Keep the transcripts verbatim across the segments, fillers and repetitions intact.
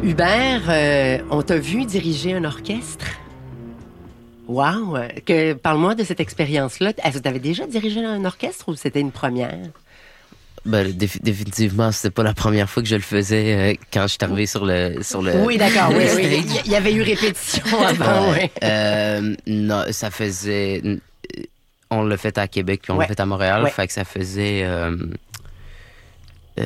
Hubert, euh, on t'a vu diriger un orchestre? Wow! Que, parle-moi de cette expérience-là. Est-ce que tu avais déjà dirigé un orchestre ou c'était une première? Ben, défi- définitivement, c'était pas la première fois que je le faisais euh, quand je suis arrivé sur le sur le. Oui, d'accord. Oui, le oui. stage. Il y avait eu répétition avant, Ouais. oui. Euh, non, ça faisait. On l'a fait à Québec puis on Ouais. l'a fait à Montréal, Ouais. fait que ça faisait. Euh, euh,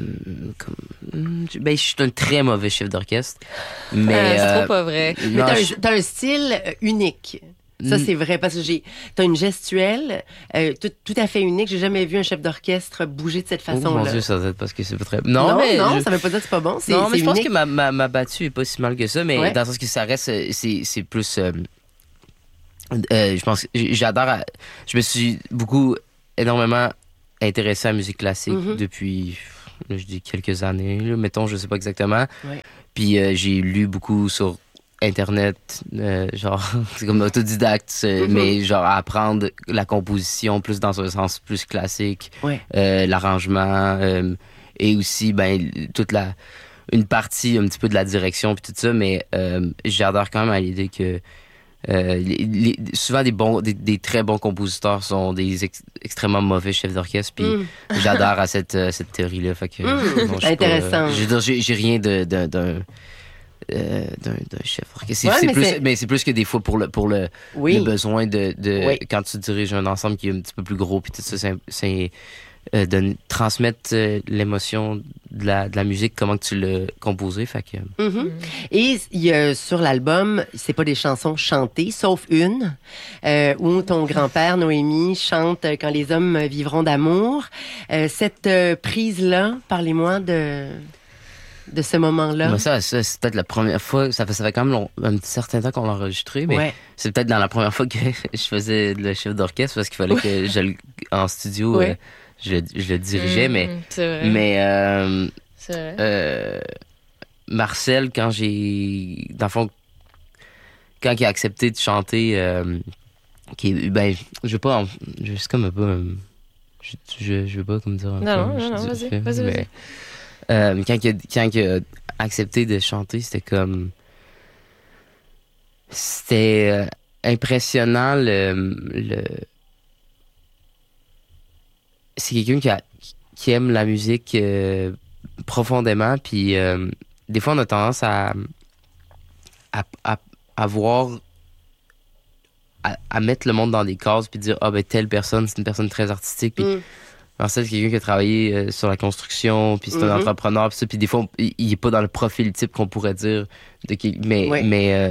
comme, ben, je suis un très mauvais chef d'orchestre, mais. Ah, c'est euh, trop pas vrai. Mais non, t'as, je- un, t'as un style euh, unique. Ça, Mm. c'est vrai, parce que j'ai, t'as une gestuelle euh, tout, tout à fait unique. J'ai jamais vu un chef d'orchestre bouger de cette Oh, mon façon-là. Dieu, ça doit être parce que c'est pas très. non, Non, mais non, je- ça veut pas dire que c'est pas bon. C'est, non, mais c'est je pense unique. que ma, ma, ma battue est pas si mal que ça, mais Ouais. dans le sens que ça reste, euh, c'est, c'est plus. euh, euh, je pense que j'adore. à- je me suis beaucoup, énormément intéressé à la musique classique Mhm. depuis, là, je dis quelques années, là, mettons, je sais pas exactement. Ouais. Puis euh, j'ai lu beaucoup sur Internet, euh, genre, c'est comme autodidacte, euh, Mhm. mais genre apprendre la composition plus dans un sens plus classique, Ouais. euh, l'arrangement, euh, et aussi, ben, toute la. Une partie un petit peu de la direction puis tout ça, mais euh, j'adore quand même à l'idée que euh, les- les- souvent des bons, des, des très bons compositeurs sont des ex- extrêmement mauvais chefs d'orchestre, puis Mm. j'adore à cette euh, cette théorie-là. Fait que Mm. non, je suis pas, Intéressant. euh, je veux dire, j'ai, j'ai rien de d'un d'un, euh, d'un, d'un chef d'orchestre. C'est, Ouais, c'est mais plus, c'est- mais c'est plus que des fois pour le pour le, Oui. le besoin de, de Oui. quand tu diriges un ensemble qui est un petit peu plus gros, puis tout ça, c'est, c'est euh, de transmettre euh, l'émotion de la, de la musique, comment que tu l'as composé. Fait que Mhm. Et il y a, sur l'album, c'est pas des chansons chantées, sauf une, euh, où ton grand-père, Noémie, chante euh, Quand les hommes vivront d'amour. Euh, cette euh, prise-là, parlez-moi de, de ce moment-là. moi, ça, ça, c'est peut-être la première fois. Ça fait, ça fait quand même long- un certain temps qu'on l'a enregistré, mais Ouais. c'est peut-être dans la première fois que je faisais le chef d'orchestre parce qu'il fallait que je le- en studio, Ouais. euh, je, le- je le dirigeais, Mm, mais C'est vrai. mais euh, C'est vrai. euh, Marcel, quand j'ai dans le fond, quand il a accepté de chanter, euh, qui, ben, je veux pas, en- je c'est comme un peu, euh, je, je, je veux pas comme dire. un Non, peu, non, je non, dis- non, je vas-y, fais, vas-y, mais, vas-y. euh, quand, il a, quand il a accepté de chanter, c'était comme. C'était euh, impressionnant le. le... C'est quelqu'un qui, a, qui aime la musique euh, profondément, puis euh, des fois on a tendance à. à, à, à voir. À, à mettre le monde dans des cases, puis dire, ah ben telle personne, c'est une personne très artistique, puis. Mm. Marcel, c'est quelqu'un qui a travaillé euh, sur la construction, puis c'est Mhm. un entrepreneur, puis ça, puis des fois, on- il il est pas dans le profil type qu'on pourrait dire, de qui- mais, Ouais. mais euh,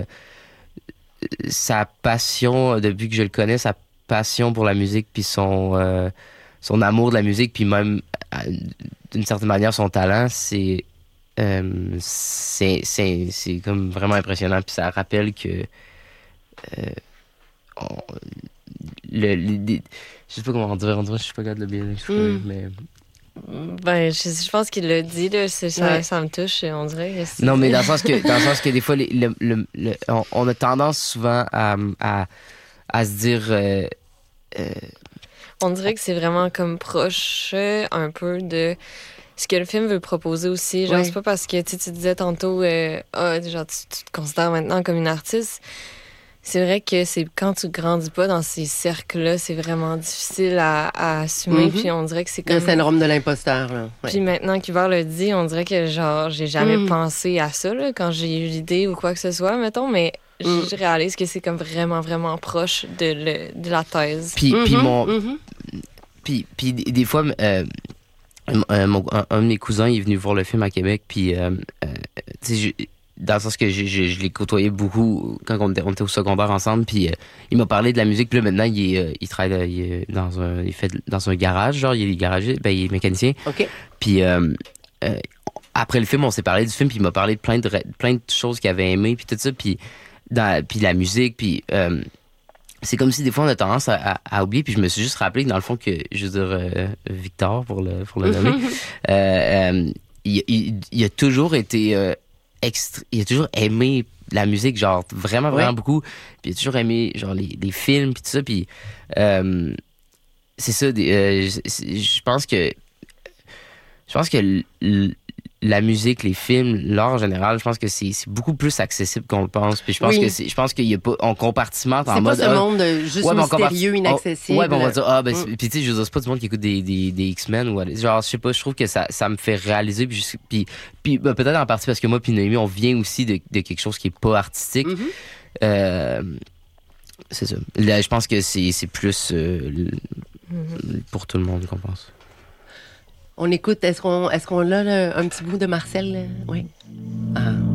sa passion, euh, depuis que je le connais, sa passion pour la musique, puis son, euh, son amour de la musique, puis même, euh, d'une certaine manière, son talent, c'est, euh, c'est, c'est, c'est comme vraiment impressionnant, puis ça rappelle que euh, on- le, le- les- je sais pas comment dire, on dirait que je suis pas capable de le bien exprimer, Mm. mais... Ben, je, je pense qu'il l'a dit, là, c'est- ça, Ouais. ça me touche, on dirait. C'est- Non, mais dans le sens que, dans le sens que des fois, les- le- le- le- on, on a tendance souvent à, à, à se dire... euh, euh, On dirait que c'est vraiment comme proche euh, un peu de ce que le film veut proposer aussi. Genre, Ouais. c'est pas parce que tu sais, tu disais tantôt, euh, ah, genre, tu, tu te considères maintenant comme une artiste. C'est vrai que c'est quand tu grandis pas dans ces cercles-là, c'est vraiment difficile à, à assumer. Mhm. Puis on dirait que c'est Le comme. syndrome de l'imposteur. Là. Ouais. Puis maintenant qu'Hubert le dit, on dirait que genre j'ai jamais Mm. pensé à ça là, quand j'ai eu l'idée ou quoi que ce soit, mettons, mais Mm. je réalise que c'est comme vraiment, vraiment proche de, le, de la thèse. puis, puis Mhm, mon... mhm. Puis, puis des des fois, euh, euh, mon- un, un de mes cousins il est venu voir le film à Québec, puis euh, euh, tu sais, je- dans le sens que je, je, je l'ai côtoyé beaucoup quand on était, on était au secondaire ensemble, puis euh, il m'a parlé de la musique, puis là maintenant il, est, euh, il travaille euh, il est dans un il fait dans un garage, genre il est garagiste, ben il est mécanicien, OK. puis euh, euh, après le film on s'est parlé du film, puis il m'a parlé de plein de re- plein de choses qu'il avait aimé, puis tout ça, puis dans puis la musique, puis euh, c'est comme si des fois on a tendance à, à, à oublier, puis je me suis juste rappelé que dans le fond que, je veux dire, euh, Victor, pour le, pour le nommer, euh, euh, il, il, il a toujours été, euh, extra- il a toujours aimé la musique, genre vraiment, vraiment Ouais. beaucoup, puis il a toujours aimé genre les, les films, puis tout ça, puis euh, c'est ça, des, euh, je je pense que, je pense que l- l- la musique, les films, l'art en général, je pense que c'est, c'est beaucoup plus accessible qu'on le pense. Puis je pense Oui. que c'est, je pense qu'il y a pas, on compartimente en C'est pas mode. ce ah, monde euh, juste ouais, mais on compart- mystérieux, inaccessible. on- ouais, ben on va dire, ah, ben, Mm. c'est- puis tu sais, je veux dire, c'est pas du monde qui écoute des, des, des X-Men ou, genre, je sais pas, je trouve que ça, ça me fait réaliser, puis, je- puis, puis ben, peut-être en partie parce que moi, puis Noémie, on vient aussi de, de quelque chose qui est pas artistique. Mhm. Euh, c'est ça. Là, je pense que c'est, c'est plus euh, Mhm. pour tout le monde qu'on pense. On écoute, est-ce qu'on, est-ce qu'on a là, un petit bout de Marcel? Oui. Ah.